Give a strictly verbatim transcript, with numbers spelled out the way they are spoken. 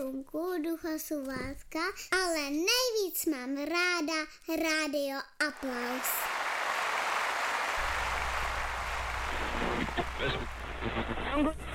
Slunku, Ducha Suvátka, ale nejvíc mám ráda Rádio Aplaus. Yes.